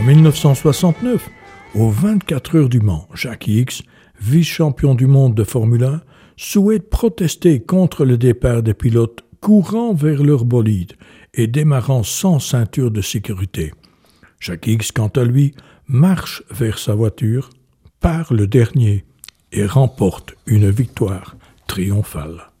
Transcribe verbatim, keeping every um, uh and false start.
En dix-neuf cent soixante-neuf, aux vingt-quatre heures du Mans, Jack Hicks, vice-champion du monde de Formule un, souhaite protester contre le départ des pilotes courant vers leur bolide et démarrant sans ceinture de sécurité. Jack Hicks, quant à lui, marche vers sa voiture, part le dernier et remporte une victoire triomphale.